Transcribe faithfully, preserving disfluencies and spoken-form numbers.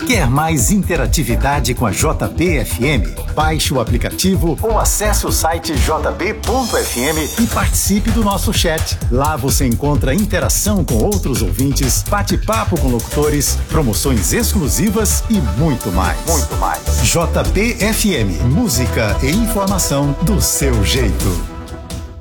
Quer mais interatividade com a J B F M? Baixe o aplicativo ou acesse o site j b ponto f m e participe do nosso chat. Lá você encontra interação com outros ouvintes, bate-papo com locutores, promoções exclusivas e muito mais. Muito mais. J B F M, música e informação do seu jeito.